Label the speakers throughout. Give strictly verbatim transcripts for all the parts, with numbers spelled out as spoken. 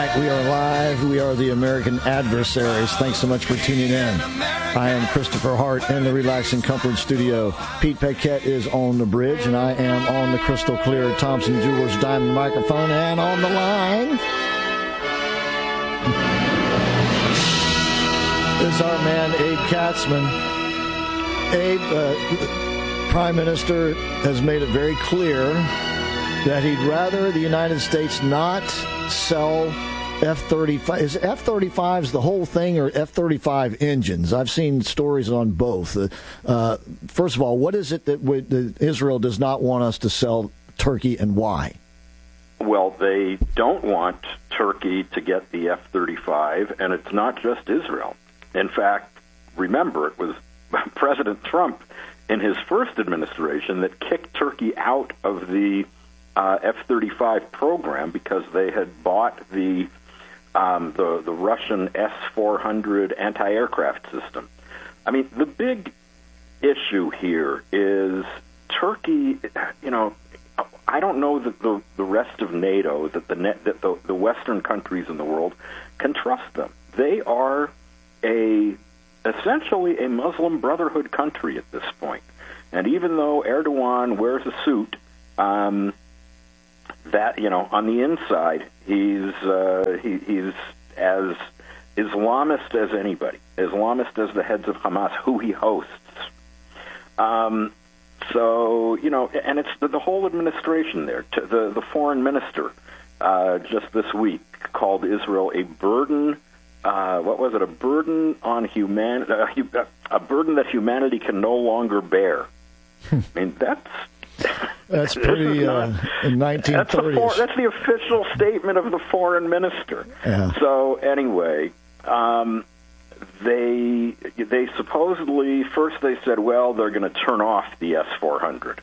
Speaker 1: right, we are live. We are the American Adversaries. Thanks so much for tuning in. I am Christopher Hart in the Relaxing Comfort Studio. Pete Paquette is on the bridge, and I am on the crystal clear Thompson Jewelers Diamond microphone. And on the line is our man, Abe Katzman. Abe, uh, Prime Minister has made it very clear that he'd rather the United States not sell F thirty-five. Is F thirty-fives the whole thing or F thirty-five engines? I've seen stories on both. Uh, uh, first of all, what is it that, we, that Israel does not want us to sell Turkey, and why?
Speaker 2: Well, they don't want Turkey to get the F thirty-five, and it's not just Israel. In fact, remember, it was President Trump in his first administration that kicked Turkey out of the uh, F thirty-five program because they had bought the um, the, the Russian S four hundred anti-aircraft system. I mean, the big issue here is Turkey, you know, I don't know that the, the rest of NATO, that the net, that the, the Western countries in the world can trust them. They are a essentially a Muslim Brotherhood country at this point. And even though Erdogan wears a suit, um, that, you know, on the inside, he's uh, he, he's as Islamist as anybody, Islamist as the heads of Hamas, who he hosts. Um, so, you know, and it's the, the whole administration there. To the, the foreign minister uh, just this week called Israel a burden. Uh, what was it? A burden on human, uh, a burden that humanity can no longer bear. I mean, that's
Speaker 1: that's pretty uh, in nineteen thirties.
Speaker 2: That's the, for, that's the official statement of the foreign minister.
Speaker 1: Yeah.
Speaker 2: So anyway, um, they they supposedly first they said, well, they're going to turn off the S four hundred.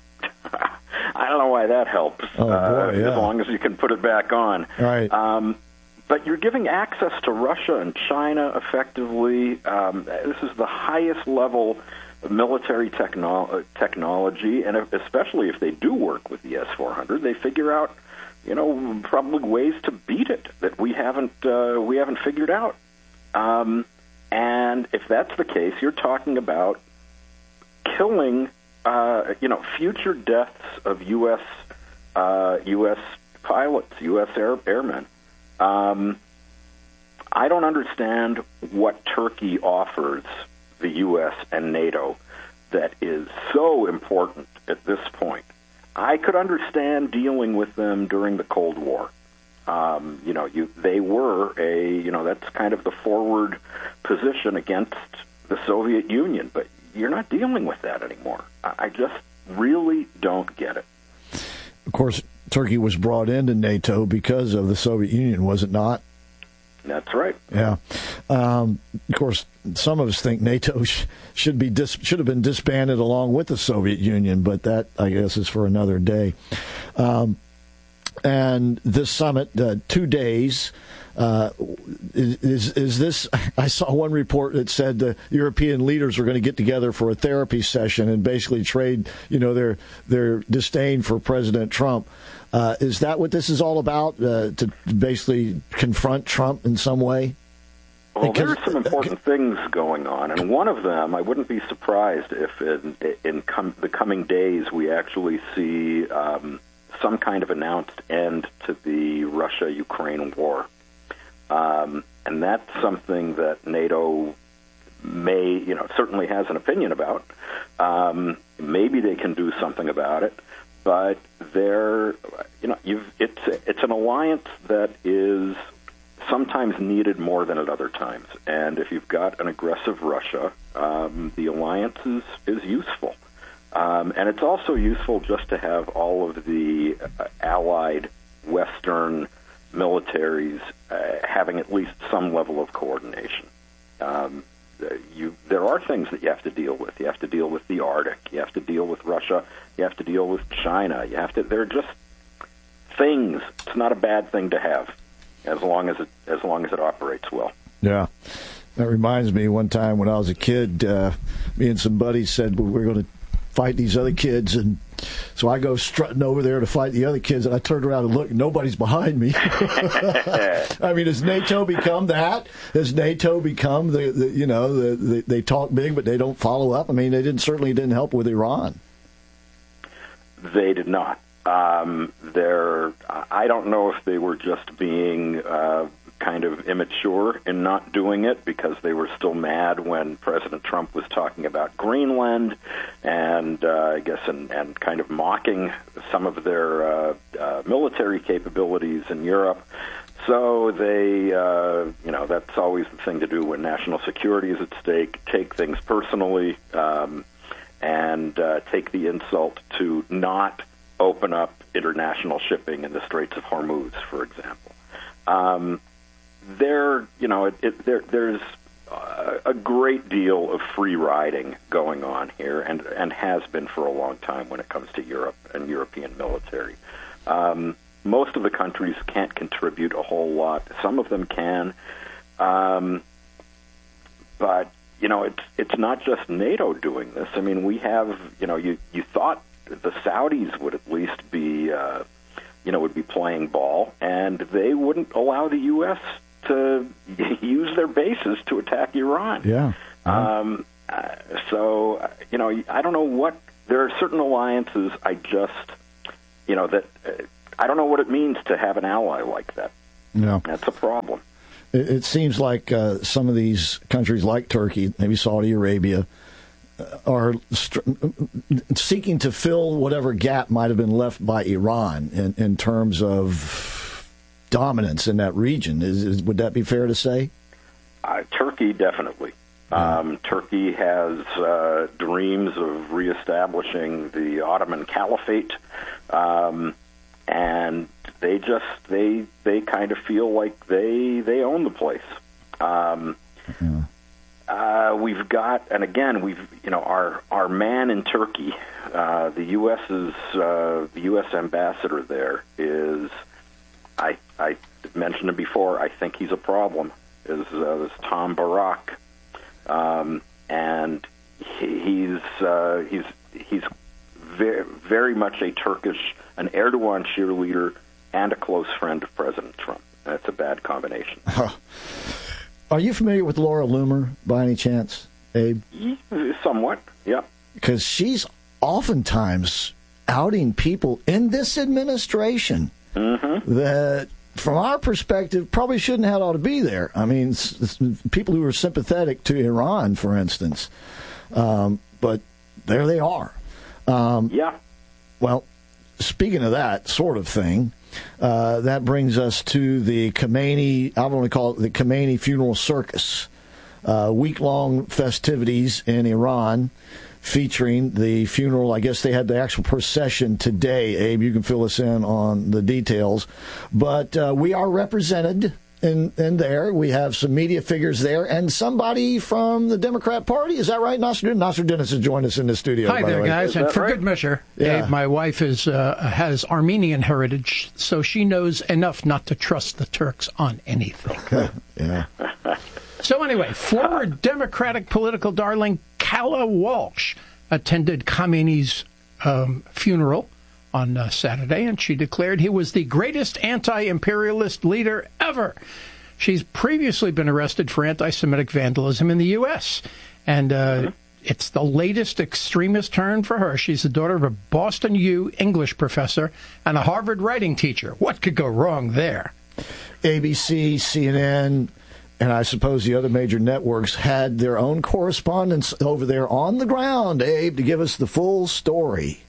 Speaker 2: I don't know why that helps.
Speaker 1: Oh, boy,
Speaker 2: uh,
Speaker 1: yeah.
Speaker 2: As long as you can put it back on.
Speaker 1: Right.
Speaker 2: Um, But you're giving access to Russia and China effectively. Um, this is the highest level of military techno- technology, and if, especially if they do work with the S four hundred, they figure out, you know, probably ways to beat it that we haven't uh, we haven't figured out. Um, and if that's the case, you're talking about killing, uh, you know, future deaths of U S uh, U S pilots, U S air, airmen. Um, I don't understand what Turkey offers the U S and NATO that is so important at this point. I could understand dealing with them during the Cold War. Um, you know, you, they were a, you know, that's kind of the forward position against the Soviet Union, but you're not dealing with that anymore. I, I just really don't get it.
Speaker 1: Of course, Turkey was brought into NATO because of the Soviet Union, was it not?
Speaker 2: That's right.
Speaker 1: Yeah. Um, of course, some of us think NATO sh- should be dis- should have been disbanded along with the Soviet Union, but that, I guess, is for another day. Um, and this summit, uh, two days. Uh, is is this? I saw one report that said the European leaders were going to get together for a therapy session and basically trade, you know, their their disdain for President Trump. Uh, is that what this is all about? Uh, to basically confront Trump in some way?
Speaker 2: Well, there are some important things going on, and one of them, I wouldn't be surprised if in, in com- the coming days we actually see um, some kind of announced end to the Russia-Ukraine war. Um, and that's something that NATO may, you know, certainly has an opinion about. Um, maybe they can do something about it, but they're, you know, you've, it's it's an alliance that is sometimes needed more than at other times. And if you've got an aggressive Russia, um, the alliance is, is useful. Um, and it's also useful just to have all of the uh, allied Western militaries uh, having at least some level of coordination. Um, you, there are things that you have to deal with. You have to deal with the Arctic. You have to deal with Russia. You have to deal with China. You have to. They're just things. It's not a bad thing to have, as long as it as long as it operates well.
Speaker 1: Yeah. That reminds me, one time when I was a kid, uh, me and some buddies said, well, we're going to fight these other kids, and So I go strutting over there to fight the other kids, and I turned around and look, nobody's behind me. I mean, has NATO become that? Has NATO become the, the you know, the, the, they talk big, but they don't follow up? I mean, they didn't certainly didn't help with Iran.
Speaker 2: They did not. Um, they're, I don't know if they were just being uh, kind of immature in not doing it because they were still mad when President Trump was talking about Greenland and uh, I guess and, and kind of mocking some of their uh, uh, military capabilities in Europe. So they, uh, you know, that's always the thing to do when national security is at stake, take things personally um, and uh, take the insult to not open up international shipping in the Straits of Hormuz, for example. Um, there, you know, it, it, there, there's uh, a great deal of free riding going on here, and and has been for a long time when it comes to Europe and European military. Um, most of the countries can't contribute a whole lot. Some of them can, um, but you know, it's it's not just NATO doing this. I mean, we have, you know, you you thought the Saudis would at least be, uh, you know, would be playing ball, and they wouldn't allow the U S to use their bases to attack Iran.
Speaker 1: Yeah.
Speaker 2: Um, uh, so, you know, I don't know what, there are certain alliances I just, you know, that uh, I don't know what it means to have an ally like that.
Speaker 1: No.
Speaker 2: That's a problem.
Speaker 1: It, it seems like uh, some of these countries like Turkey, maybe Saudi Arabia, are seeking to fill whatever gap might have been left by Iran in, in terms of dominance in that region. Is, is would that be fair to say?
Speaker 2: Uh, Turkey, definitely. Yeah. Um, Turkey has uh, dreams of reestablishing the Ottoman Caliphate, um, and they just they they kind of feel like they they own the place. Um, yeah. Uh, we've got, and again, we've, you know, our our man in Turkey, uh, the US's uh, the U S ambassador there is, I I mentioned him before. I think he's a problem. Is uh, is Tom Barak, um, and he, he's uh, he's he's very very much a Turkish, an Erdogan cheerleader, and a close friend of President Trump. That's a bad combination.
Speaker 1: Huh. Are you familiar with Laura Loomer by any chance, Abe?
Speaker 2: Somewhat, yeah.
Speaker 1: Because she's oftentimes outing people in this administration mm-hmm. that, from our perspective, probably shouldn't have ought to be there. I mean, it's, it's people who are sympathetic to Iran, for instance. Um, but there they are. Um,
Speaker 2: yeah.
Speaker 1: Well, speaking of that sort of thing, Uh, that brings us to the Khomeini, I want to call it the Khomeini Funeral Circus, uh, week-long festivities in Iran featuring the funeral. I guess they had the actual procession today. Abe, you can fill us in on the details. But uh, we are represented in, in there. We have some media figures there and somebody from the Democrat Party. Is that right, Nasser? Nasser Dennis has joined us in the studio.
Speaker 3: Hi there, guys. And for
Speaker 2: right?
Speaker 3: good measure,
Speaker 1: yeah.
Speaker 3: Abe, my wife is uh, has Armenian heritage, so she knows enough not to trust the Turks on anything.
Speaker 1: yeah.
Speaker 3: So anyway, former Democratic political darling Calla Walsh attended Khomeini's um, funeral on uh, Saturday, and she declared he was the greatest anti-imperialist leader ever. She's previously been arrested for anti-Semitic vandalism in the U S, and uh, it's the latest extremist turn for her. She's the daughter of a Boston U English professor and a Harvard writing teacher. What could go wrong there?
Speaker 1: A B C, C N N, and I suppose the other major networks had their own correspondents over there on the ground, Abe, to give us the full story.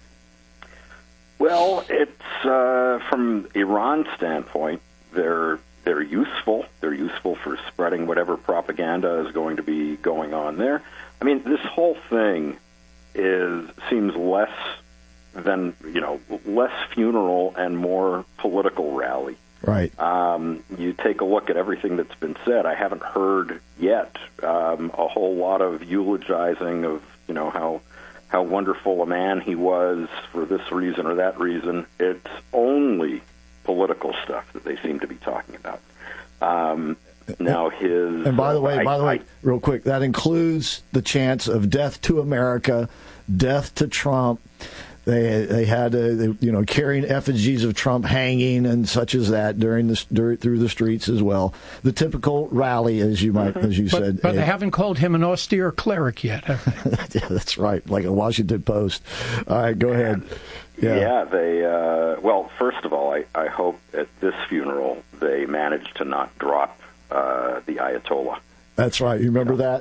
Speaker 2: Well, it's uh, from Iran's standpoint, they're they're useful. They're useful for spreading whatever propaganda is going to be going on there. I mean, this whole thing is seems less than you know less funeral and more political rally.
Speaker 1: Right.
Speaker 2: Um, you take a look at everything that's been said. I haven't heard yet um, a whole lot of eulogizing of you know how. how wonderful a man he was for this reason or that reason. It's only political stuff that they seem to be talking about. Um, now his...
Speaker 1: And by the way,
Speaker 2: I,
Speaker 1: by the way,
Speaker 2: I,
Speaker 1: real quick, that includes the chance of death to America, death to Trump, They they had uh, they, you know carrying effigies of Trump hanging and such as that during the during, through the streets as well. The typical rally, as you might mm-hmm. as you
Speaker 3: but,
Speaker 1: said.
Speaker 3: But
Speaker 1: uh,
Speaker 3: they haven't called him an austere cleric yet, have they?
Speaker 1: Yeah, that's right. Like a Washington Post. All right, go ahead.
Speaker 2: Yeah, yeah they. Uh, well, first of all, I, I hope at this funeral they manage to not drop uh, the Ayatollah.
Speaker 1: That's right. You remember
Speaker 2: you know?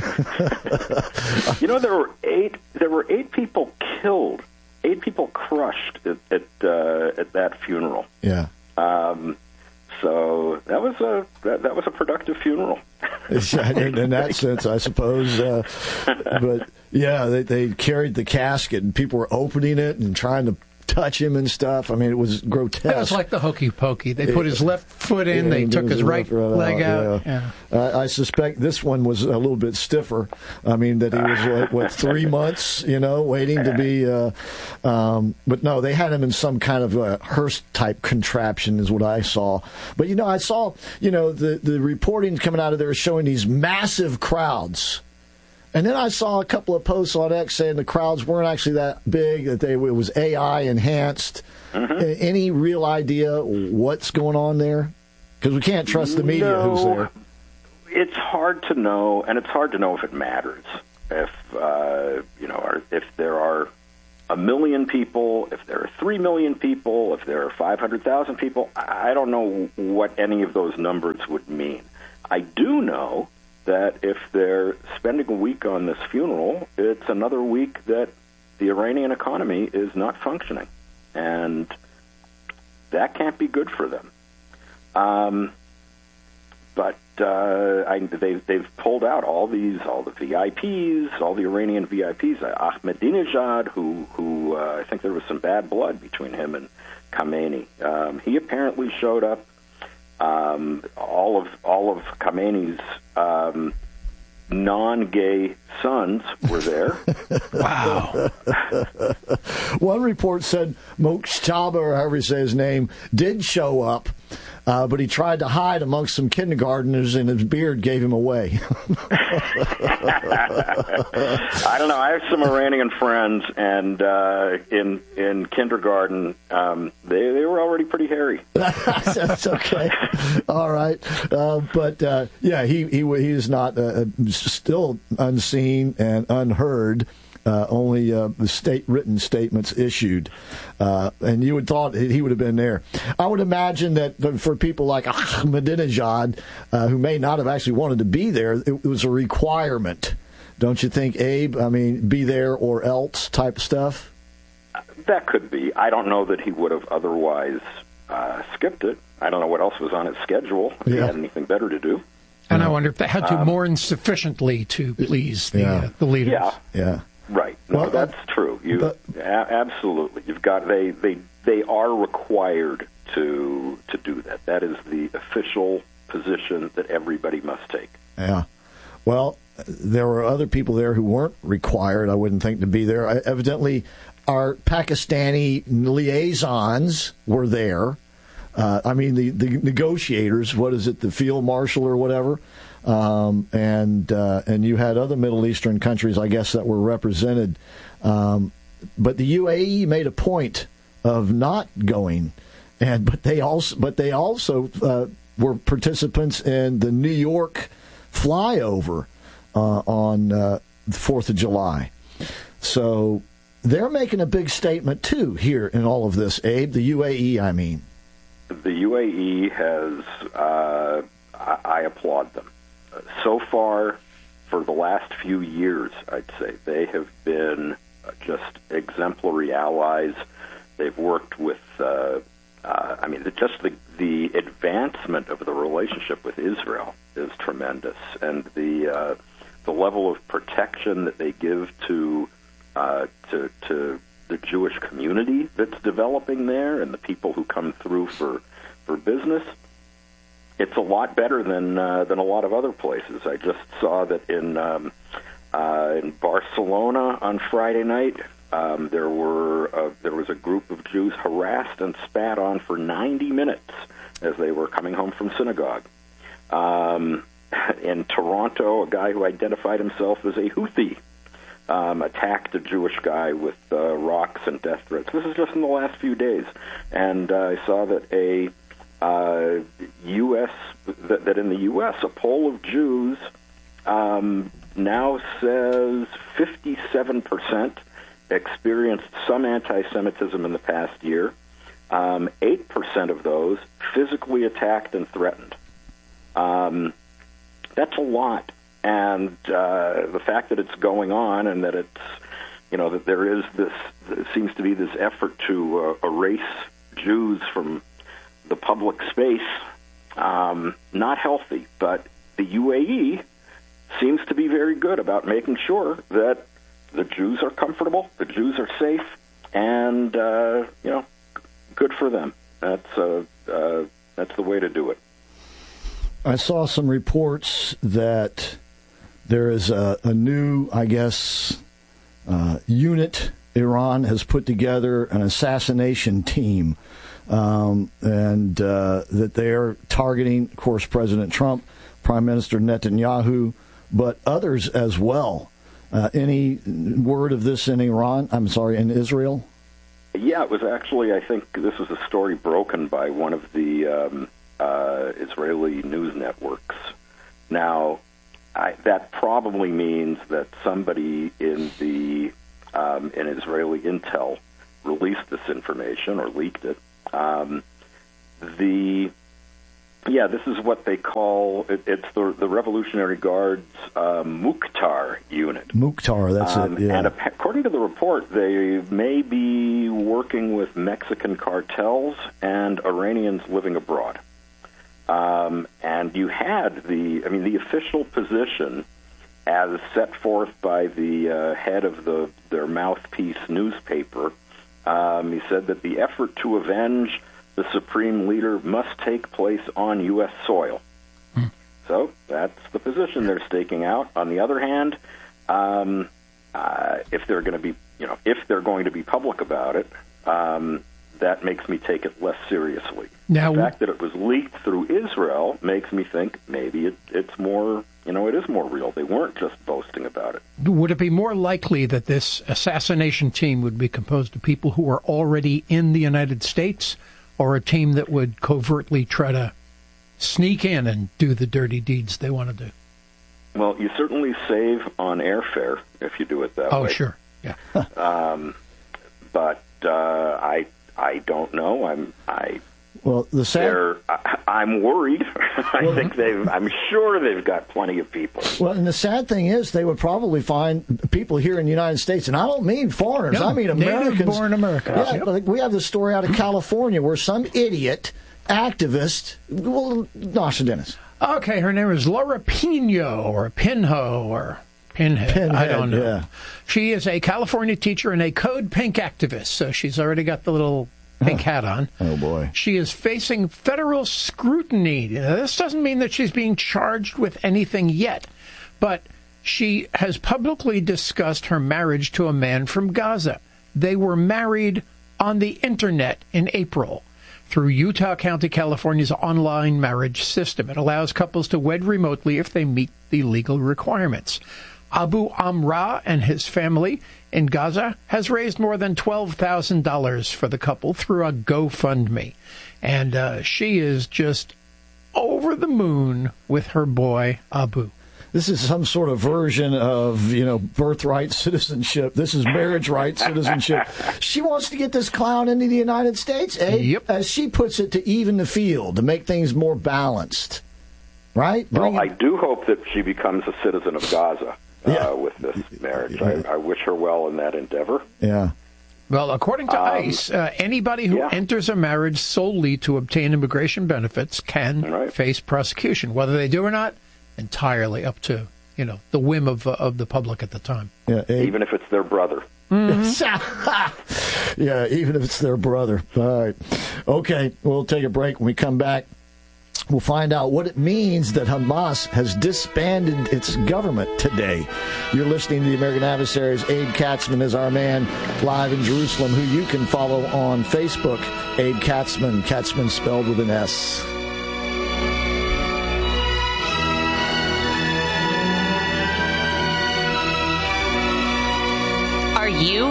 Speaker 1: that?
Speaker 2: You know, there were eight. There were eight people killed. Eight people crushed at at, uh, at that funeral.
Speaker 1: Yeah.
Speaker 2: Um, so that was a that, that was a productive funeral.
Speaker 1: in, in that sense, I suppose. Uh, but yeah, they they carried the casket and people were opening it and trying to touch him and stuff. I mean, it was grotesque.
Speaker 3: It was like the hokey pokey. They put his left foot in,
Speaker 1: yeah,
Speaker 3: they took his right,
Speaker 1: right
Speaker 3: leg out.
Speaker 1: out.
Speaker 3: Yeah.
Speaker 1: Yeah. Uh, I suspect this one was a little bit stiffer. I mean, that he was, like, what, three months, you know, waiting to be. Uh, um, but no, they had him in some kind of a hearse-type contraption is what I saw. But, you know, I saw, you know, the, the reporting coming out of there showing these massive crowds. And then I saw a couple of posts on X saying the crowds weren't actually that big, that they it was A I enhanced. Mm-hmm. Any real idea what's going on there? Because we can't trust the media
Speaker 2: no,
Speaker 1: who's there.
Speaker 2: It's hard to know, and it's hard to know if it matters. If uh, you know, if there are a million people, if there are three million people, if there are five hundred thousand people, I don't know what any of those numbers would mean. I do know that if they're spending a week on this funeral, it's another week that the Iranian economy is not functioning. And that can't be good for them. Um, but uh, I, they've, they've pulled out all these, all the V I Ps, all the Iranian V I Ps. Ahmadinejad, who, who uh, I think there was some bad blood between him and Khamenei. Um, he apparently showed up. Um, all of all of Khamenei's um, non-gay sons were there.
Speaker 3: Wow.
Speaker 1: One report said Mokhtaba, or however you say his name, did show up, uh, but he tried to hide amongst some kindergartners, and his beard gave him away.
Speaker 2: I don't know. I have some Iranian friends, and uh, in in kindergarten, um, they they were already pretty hairy.
Speaker 1: That's okay. All right, uh, but uh, yeah, he he he is not uh, still unseen and unheard. Uh, only uh, the state written statements issued, uh, and you would thought he would have been there. I would imagine that for people like Ahmadinejad, uh, who may not have actually wanted to be there, it was a requirement. Don't you think, Abe? I mean, be there or else type stuff.
Speaker 2: That could be. I don't know that he would have otherwise uh, skipped it. I don't know what else was on his schedule. If yeah. he had anything better to do.
Speaker 3: And I wonder if they had to um, mourn sufficiently to please the
Speaker 1: yeah.
Speaker 3: uh, the leaders.
Speaker 2: Yeah.
Speaker 1: Yeah.
Speaker 2: Right. No, well, that's but, true. You but, a- absolutely. You've got they, they they are required to to do that. That is the official position that everybody must take.
Speaker 1: Yeah. Well, there were other people there who weren't required, I wouldn't think, to be there. I, evidently, our Pakistani liaisons were there. Uh, I mean, the, the negotiators, what is it, the field marshal or whatever? Um, and uh, and you had other Middle Eastern countries, I guess, that were represented. Um, but the U A E made a point of not going, and but they also but they also uh, were participants in the New York flyover uh, on uh, the Fourth of July. So they're making a big statement too here in all of this. Abe, the U A E, I mean,
Speaker 2: the U A E has. Uh, I, I applaud them. So far, for the last few years, I'd say, they have been just exemplary allies. They've worked with, uh, uh, I mean, just the, the advancement of the relationship with Israel is tremendous. And the uh, the level of protection that they give to, uh, to, to the Jewish community that's developing there and the people who come through for, for business, it's a lot better than uh, than a lot of other places. I just saw that in um, uh, in Barcelona on Friday night, um, there were uh, there was a group of Jews harassed and spat on for ninety minutes as they were coming home from synagogue. Um, in Toronto, a guy who identified himself as a Houthi um, attacked a Jewish guy with uh, rocks and death threats. This is just in the last few days. And uh, I saw that a uh, U S that, that in the U S a poll of Jews um, now says fifty-seven percent experienced some anti-Semitism in the past year. Um, eight percent of those physically attacked and threatened. Um, that's a lot. And uh, the fact that it's going on and that it's, you know, that there is this, there seems to be this effort to uh, erase Jews from the public space, um, not healthy. But the U A E seems to be very good about making sure that the Jews are comfortable, the Jews are safe, and, uh, you know, good for them. That's uh, uh, that's the way to do it.
Speaker 1: I saw some reports that there is a, a new, I guess, uh, unit. Iran has put together an assassination team, um, and uh, that they are targeting, of course, President Trump, Prime Minister Netanyahu, but others as well. Uh, any word of this in Iran? I'm sorry, in Israel?
Speaker 2: Yeah, it was actually, I think this was a story broken by one of the um, uh, Israeli news networks. Now, I, that probably means that somebody in the um, in Israeli intel released this information or leaked it. Um, the yeah, this is what they call it, it's the the Revolutionary Guard's uh, Mukhtar unit.
Speaker 1: Mukhtar, that's um, it. Yeah.
Speaker 2: And according to the report, they may be working with Mexican cartels and Iranians living abroad. Um, and you had the, I mean, the official position as set forth by the uh, head of the their mouthpiece newspaper. Um, he said that the effort to avenge the supreme leader must take place on U S soil. Hmm. So that's the position they're staking out. On the other hand, um, uh, if they're going to be, you know, if they're going to be public about it, um, that makes me take it less seriously. Now, the fact that it was leaked through Israel makes me think maybe it, it's more, you know, it is more real. They weren't just boasting about it.
Speaker 3: Would it be more likely that this assassination team would be composed of people who are already in the United States, or a team that would covertly try to sneak in and do the dirty deeds they want to do?
Speaker 2: Well, you certainly save on airfare if you do it that
Speaker 3: oh,
Speaker 2: way.
Speaker 3: Oh, sure. Yeah.
Speaker 2: um, but uh, I I don't know. I'm I.
Speaker 1: Well, the sad.
Speaker 2: I, I'm worried. I well, think they've. I'm sure they've got plenty of people.
Speaker 1: Well, and the sad thing is, they would probably find people here in the United States, and I don't mean foreigners.
Speaker 3: No,
Speaker 1: I mean Americans.
Speaker 3: Native-born Americans.
Speaker 1: Yeah,
Speaker 3: yep.
Speaker 1: Like we have this story out of California where some idiot activist. Well, Nostradamus.
Speaker 3: Okay, her name is Laura Pino or Pinho or Pinhead.
Speaker 1: Pinhead.
Speaker 3: I don't know.
Speaker 1: Yeah.
Speaker 3: She is a California teacher and a Code Pink activist, so she's already got the little pink hat on.
Speaker 1: Oh, boy.
Speaker 3: She is facing federal scrutiny. Now, this doesn't mean that she's being charged with anything yet, but she has publicly discussed her marriage to a man from Gaza. They were married on the Internet in April through Utah County, California's online marriage system. It allows couples to wed remotely if they meet the legal requirements. Abu Amra and his family in Gaza has raised more than twelve thousand dollars for the couple through a GoFundMe. And uh, she is just over the moon with her boy, Abu.
Speaker 1: This is some sort of version of, you know, birthright citizenship. This is marriage right citizenship. She wants to get this clown into the United States, eh?
Speaker 3: Yep.
Speaker 1: As she puts it, to even the field, to make things more balanced. Right?
Speaker 2: Well,
Speaker 1: Bring
Speaker 2: I
Speaker 1: it-
Speaker 2: do hope that she becomes a citizen of Gaza. Uh,
Speaker 1: Yeah.
Speaker 2: with this marriage.
Speaker 1: Yeah.
Speaker 2: I, I wish her well in that endeavor.
Speaker 1: Yeah.
Speaker 3: Well, according to
Speaker 2: Um,
Speaker 3: ICE, uh, anybody who
Speaker 2: yeah.
Speaker 3: enters a marriage solely to obtain immigration benefits can
Speaker 2: Right.
Speaker 3: face prosecution. Whether they do or not, entirely up to, you know, the whim of uh, of the public at the time.
Speaker 1: Yeah. Abe.
Speaker 2: Even if it's their brother.
Speaker 1: Mm-hmm. Yeah, even if it's their brother. All right. Okay, we'll take a break. When we come back, we'll find out what it means that Hamas has disbanded its government today. You're listening to the American Adversaries. Abe Katzman is our man live in Jerusalem, who you can follow on Facebook. Abe Katzman, Katzman spelled with an S.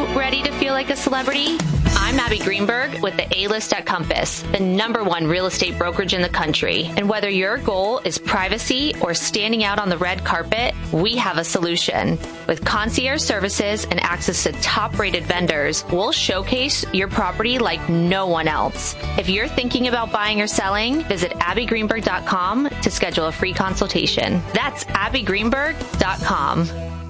Speaker 4: Ready to feel like a celebrity? I'm Abby Greenberg with the A-List at Compass, the number one real estate brokerage in the country. And whether your goal is privacy or standing out on the red carpet, we have a solution. With concierge services and access to top-rated vendors, we'll showcase your property like no one else. If you're thinking about buying or selling, visit abby greenberg dot com to schedule a free consultation. That's abby greenberg dot com.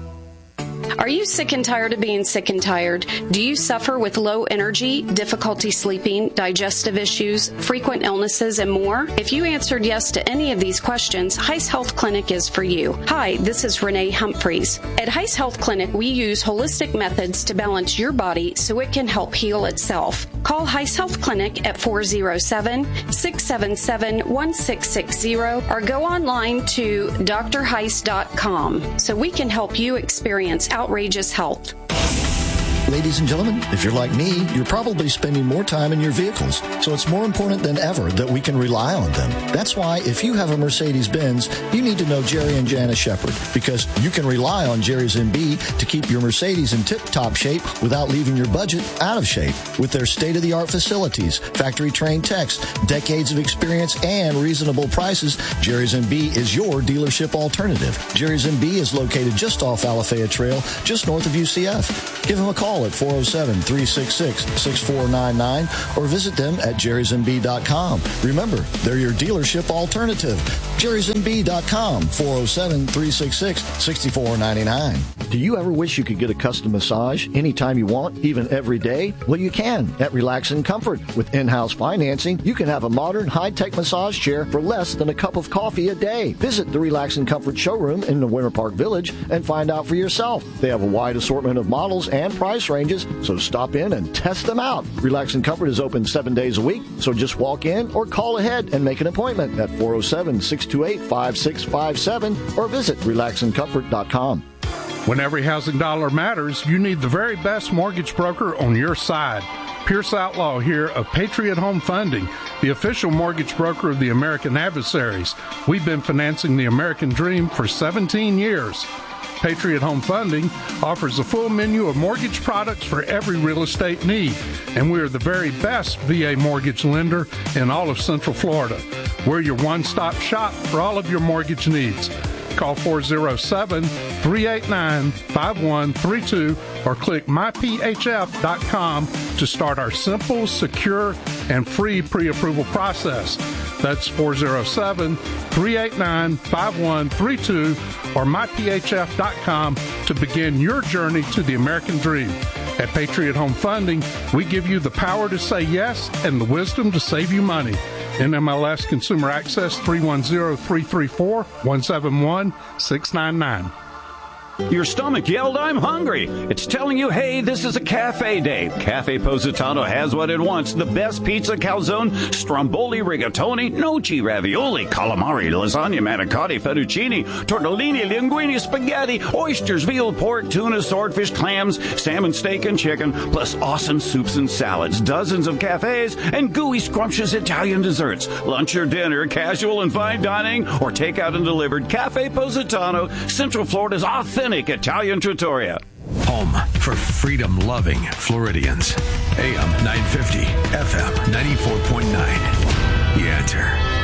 Speaker 5: Are you sick and tired of being sick and tired? Do you suffer with low energy, difficulty sleeping, digestive issues, frequent illnesses, and more? If you answered yes to any of these questions, Heiss Health Clinic is for you. Hi, this is Renee Humphreys. At Heiss Health Clinic, we use holistic methods to balance your body so it can help heal itself. Call Heiss Health Clinic at four oh seven, six seven seven, one six six zero or go online to d r heiss dot com so we can help you experience outrageous health.
Speaker 1: Ladies and gentlemen, if you're like me, you're probably spending more time in your vehicles, so it's more important than ever that we can rely on them. That's why if you have a Mercedes-Benz, you need to know Jerry and Janice Shepard, because you can rely on Jerry's M B to keep your Mercedes in tip-top shape without leaving your budget out of shape. With their state-of-the-art facilities, factory-trained techs, decades of experience, and reasonable prices, Jerry's M B is your dealership alternative. Jerry's M B is located just off Alafaya Trail, just north of U C F. Give them a call at four oh seven, three six six, six four nine nine or visit them at jerrys m b dot com. Remember, they're your dealership alternative. jerrys m b dot com, four oh seven, three six six, six four nine nine. Do you ever wish you could get a custom massage anytime you want, even every day? Well, you can at Relax and Comfort. With in-house financing, you can have a modern, high-tech massage chair for less than a cup of coffee a day. Visit the Relax and Comfort showroom in the Winter Park Village and find out for yourself. They have a wide assortment of models and price ranges, so stop in and test them out. Relax and Comfort is open seven days a week, so just walk in or call ahead and make an appointment at four oh seven, six two eight, five six five seven or visit relax and comfort dot com.
Speaker 6: When every housing dollar matters, you need the very best mortgage broker on your side. Pierce Outlaw here of Patriot Home Funding, the official mortgage broker of the American Adversaries. We've been financing the American dream for seventeen years. Patriot Home Funding offers a full menu of mortgage products for every real estate need, and we are the very best V A mortgage lender in all of Central Florida. We're your one-stop shop for all of your mortgage needs. Call four oh seven, three eight nine, five one three two or click my p h f dot com to start our simple, secure, and free pre-approval process. That's four oh seven, three eight nine, five one three two or my p h f dot com to begin your journey to the American dream. At Patriot Home Funding, we give you the power to say yes and the wisdom to save you money. N M L S Consumer Access three one zero, three three four, one seven one, six nine nine.
Speaker 7: Your stomach yelled, "I'm hungry." It's telling you, hey, this is a cafe day. Cafe Positano has what it wants. The best pizza, calzone, stromboli, rigatoni, noci, ravioli, calamari, lasagna, manicotti, fettuccine, tortellini, linguine, spaghetti, oysters, veal, pork, tuna, swordfish, clams, salmon, steak, and chicken, plus awesome soups and salads, dozens of cafes, and gooey, scrumptious Italian desserts. Lunch or dinner, casual and fine dining, or takeout and delivered. Cafe Positano, Central Florida's authentic Italian trattoria.
Speaker 8: Home for freedom-loving Floridians. A M nine fifty, F M ninety-four point nine. The Answer.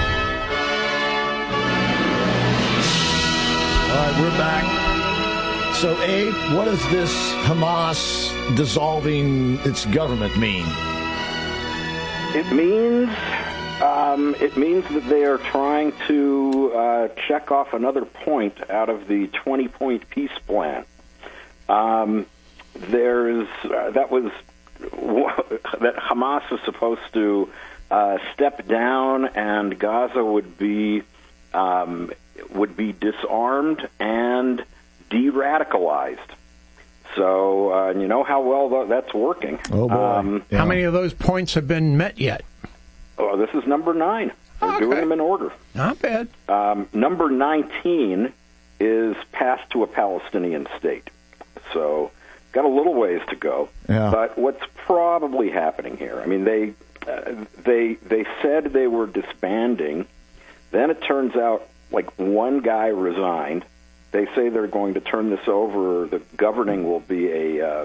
Speaker 1: All right, we're back. So, Abe, what does this Hamas dissolving its government mean?
Speaker 2: It means um, it means that they are trying to uh, check off another point out of the twenty-point peace plan. Um, there's uh, that was that Hamas was supposed to uh, step down, and Gaza would be um, would be disarmed and de-radicalized. So uh, you know how well that's working.
Speaker 1: Oh boy!
Speaker 2: Um,
Speaker 1: yeah.
Speaker 3: How many of those points have been met yet?
Speaker 2: Oh, this is number nine. They're
Speaker 3: Okay.
Speaker 2: doing them in order.
Speaker 3: Not bad.
Speaker 2: Um, number nineteen is passed to a Palestinian state. So got a little ways to go.
Speaker 1: Yeah.
Speaker 2: But what's probably happening here? I mean, they uh, they they said they were disbanding. Then it turns out like one guy resigned. They say they're going to turn this over. The governing will be a uh,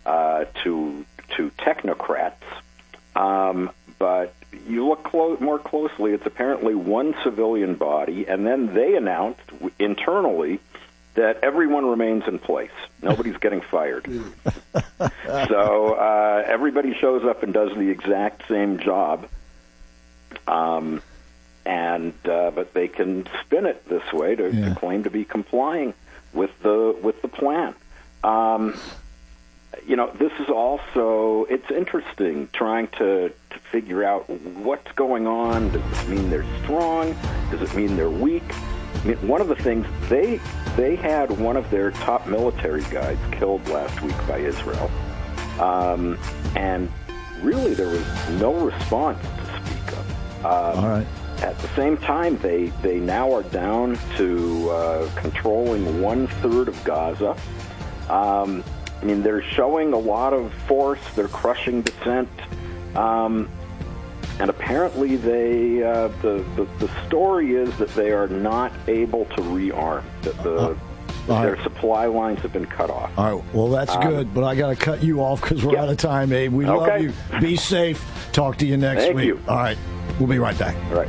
Speaker 2: uh, to to technocrats. Um, but you look clo- more closely, it's apparently one civilian body, and then they announced internally that everyone remains in place. Nobody's getting fired. So uh, everybody shows up and does the exact same job, um, and uh, but they can spin it this way to, yeah. to claim to be complying with the with the plan. Um, you know, this is also, it's interesting trying to, to figure out what's going on. Does this mean they're strong? Does it mean they're weak? I mean, one of the things, they they had one of their top military guys killed last week by Israel. Um, and really there was no response to speak of. Um,
Speaker 1: All right.
Speaker 2: At the same time, they, they now are down to uh, controlling one-third of Gaza. Um, I mean, they're showing a lot of force. They're crushing dissent. Um, and apparently they uh, the, the, the story is that they are not able to rearm, that the, uh, their right. supply lines have been cut off.
Speaker 1: All right, well, that's um, good, but I got to cut you off because we're yep. out of time, Abe. We
Speaker 2: okay.
Speaker 1: love you. Be safe. Talk to you next
Speaker 2: Thank
Speaker 1: week.
Speaker 2: You.
Speaker 1: All right, we'll be right back.
Speaker 2: All right.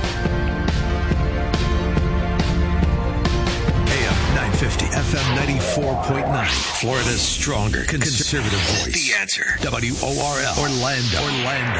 Speaker 8: fifty F M ninety-four point nine. Florida's stronger conservative voice. The Answer. W O R L. Orlando. Orlando.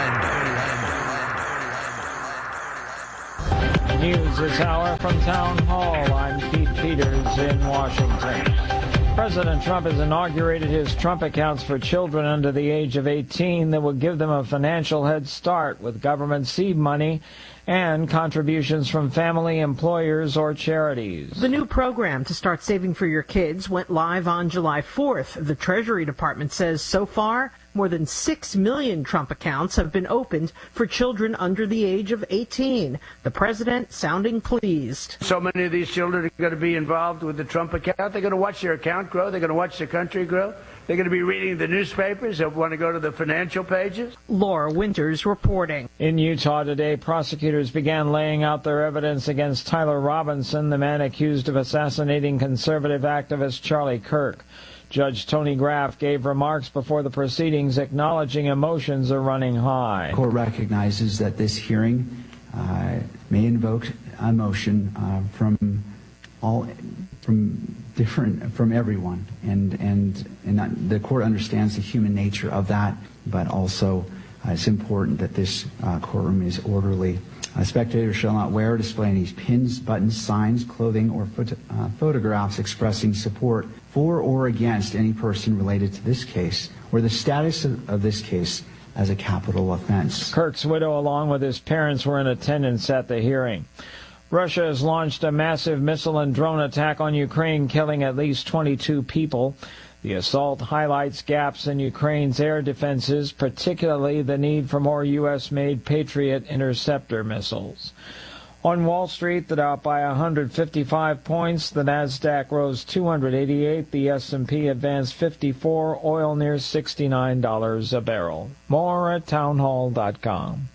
Speaker 8: Orlando. Orlando.
Speaker 9: News this hour from Town Hall. I'm Pete Peters in Washington. President Trump has inaugurated his Trump accounts for children under the age of eighteen that will give them a financial head start with government seed money and contributions from family, employers, or charities.
Speaker 10: The new program to start saving for your kids went live on July fourth. The Treasury Department says so far, more than six million Trump accounts have been opened for children under the age of eighteen. The president sounding pleased.
Speaker 11: So many of these children are going to be involved with the Trump account. They're going to watch their account grow. They're going to watch the country grow. They're going to be reading the newspapers. They'll want to go to the financial pages.
Speaker 10: Laura Winters reporting.
Speaker 9: In Utah today, prosecutors began laying out their evidence against Tyler Robinson, the man accused of assassinating conservative activist Charlie Kirk. Judge Tony Graff gave remarks before the proceedings acknowledging emotions are running high.
Speaker 12: The court recognizes that this hearing uh, may invoke emotion uh, from all from different from everyone, and and and that the court understands the human nature of that, but also uh, it's important that this uh, courtroom is orderly. Uh, spectators shall not wear or display any pins, buttons, signs, clothing, or phot- uh, photographs expressing support for or against any person related to this case or the status of, of this case as a capital offense.
Speaker 9: Kirk's widow, along with his parents, were in attendance at the hearing. Russia has launched a massive missile and drone attack on Ukraine, killing at least twenty-two people. The assault highlights gaps in Ukraine's air defenses, particularly the need for more U S-made Patriot interceptor missiles. On Wall Street, the Dow up by one hundred fifty-five points. The Nasdaq rose two hundred eighty-eight. The S and P advanced fifty-four. Oil near sixty-nine dollars a barrel. More at townhall dot com.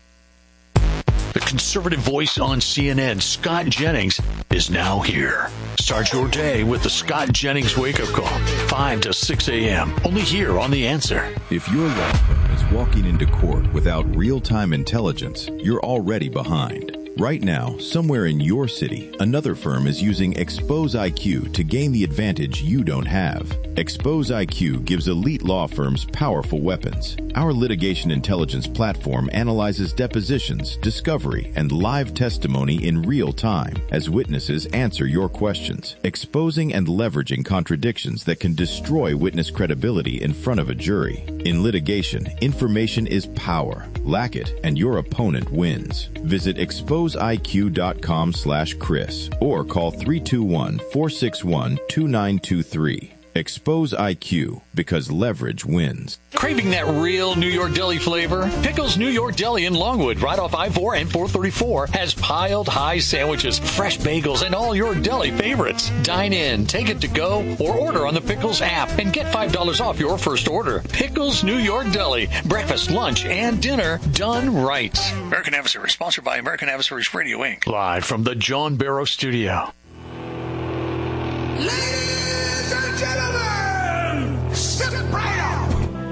Speaker 8: The conservative voice on C N N, Scott Jennings, is now here. Start your day with the Scott Jennings wake-up call, five to six a.m., only here on The Answer.
Speaker 13: If your law firm is walking into court without real-time intelligence, you're already behind. Right now, somewhere in your city, another firm is using Expose I Q to gain the advantage you don't have. Expose I Q gives elite law firms powerful weapons. Our litigation intelligence platform analyzes depositions, discovery, and live testimony in real time as witnesses answer your questions, exposing and leveraging contradictions that can destroy witness credibility in front of a jury. In litigation, information is power. Lack it, and your opponent wins. Visit expose I Q dot com slash Chris or call three two one, four six one, two nine two three. Expose I Q, because leverage wins.
Speaker 8: Craving that real New York deli flavor? Pickles New York Deli in Longwood, right off I four and four thirty-four, has piled high sandwiches, fresh bagels, and all your deli favorites. Dine in, take it to go, or order on the Pickles app and get five dollars off your first order. Pickles New York Deli. Breakfast, lunch, and dinner done right. American Adversaries, sponsored by American Adversaries Radio, Incorporated. Live from the John Barrow Studio.
Speaker 14: Ladies and gentlemen, Sit right up.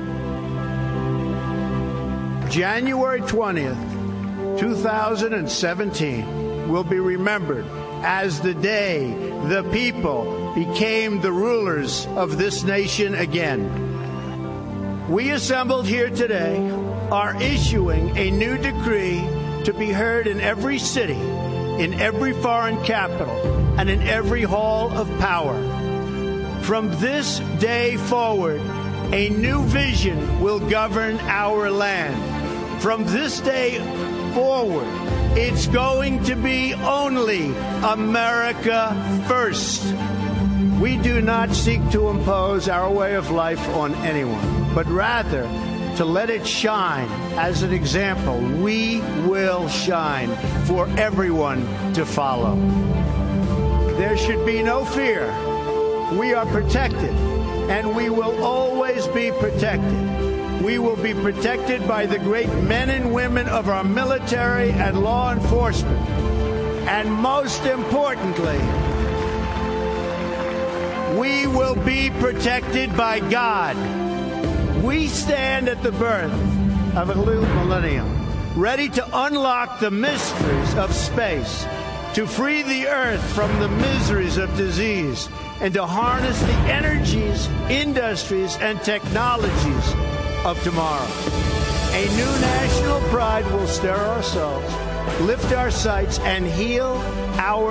Speaker 11: January twentieth, two thousand seventeen will be remembered as the day the people became the rulers of this nation again. We assembled here today are issuing a new decree to be heard in every city, in every foreign capital, and in every hall of power. From this day forward, a new vision will govern our land. From this day forward, it's going to be only America first. We do not seek to impose our way of life on anyone, but rather to let it shine as an example. We will shine for everyone to follow. There should be no fear. We are protected, and we will always be protected. We will be protected by the great men and women of our military and law enforcement. And most importantly, we will be protected by God. We stand at the birth of a new millennium, ready to unlock the mysteries of space, to free the earth from the miseries of disease, and to harness the energies, industries, and technologies of tomorrow. A new national pride will stir our souls, lift our sights, and heal our